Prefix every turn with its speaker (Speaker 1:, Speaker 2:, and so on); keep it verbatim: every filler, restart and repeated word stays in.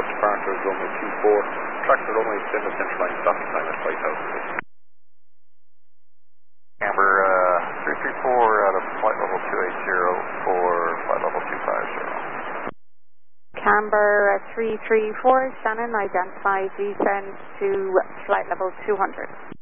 Speaker 1: Aircraft departure is runway two four. Track the runway, send the central line, stopping time at five thousand feet.
Speaker 2: Camber uh, three three four out of flight level two eight zero for flight level two five zero.
Speaker 3: Camber uh, three three four, Shannon, identify descent to flight level two hundred.